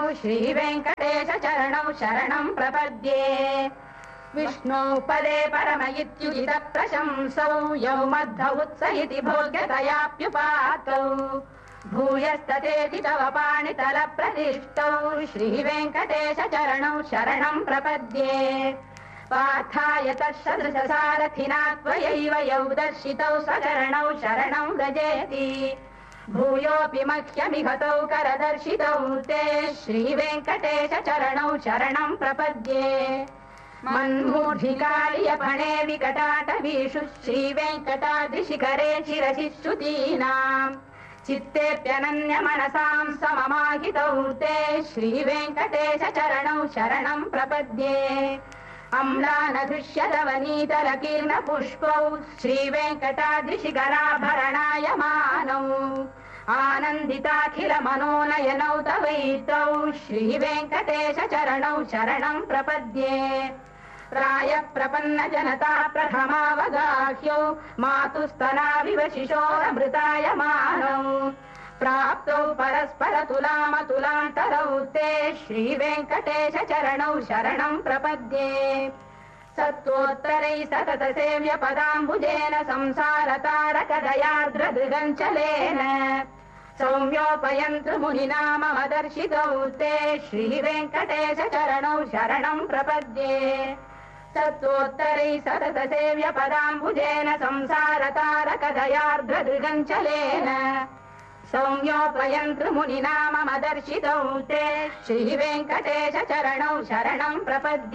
श्रीवेङ्कटेश चरणौ शरणं प्रपद्ये विष्णु पदे परम इत्युदित प्रशंसौ यौ मद्धौ उत्स इति भोग्यतयाप्युपातौ भूयस्ततेति तव पाणितल प्रतिष्ठौ श्रीवेङ्कटेश चरणौ शरणं प्रपद्ये पार्थाय तत्सदृशसारथिना त्वयैव यौ दर्शितौ स्वचरणौ शरणं व्रजेति भूयोऽपि मह्यमिहतौ करदर्शितौ ते श्रीवेङ्कटेश चरणौ शरणं प्रपद्ये मन्मूर्धिकार्यफणे विकटाटवीषु श्रीवेङ्कटाद्रिशिखरे शिरसि श्रुतीनाम् चित्तेऽप्यनन्यमनसां सममाहितौ ते श्रीवेङ्कटेश चरणौ शरणं प्रपद्ये अम्लानदृश्यतवनीतलकीर्णपुष्पौ श्रीवेङ्कटाद्रिशिखराभरणायमानौ आनन्दिताखिल मनोनयनौ तवैतौ श्रीवेङ्कटेश चरणौ शरणं प्रपद्ये प्रायः प्रपन्न जनता प्रथमावगाह्यौ मातुस्तनाविव शिशोरमृतायमानौ प्राप्तौ परस्पर तुलामतुलान्तरौ ते श्रीवेङ्कटेश चरणौ शरणं प्रपद्ये सत्त्वोत्तरैः सतत सेव्य पदाम्बुजेन संसारतारकदयार्द्रदृगञ्चलेन सौम्योपयन्तृमुनिना मम दर्शितौ ते श्रीवेङ्कटेश चरणौ शरणं प्रपद्ये सत्त्वोत्तरैः सतत सेव्य पदाम्बुजेन संसारतारकदयार्द्रदृगञ्चलेन सौम्योपयन्तृमुनिना मम दर्शितौ ते श्रीवेङ्कटेश चरणौ शरणं प्रपद्ये।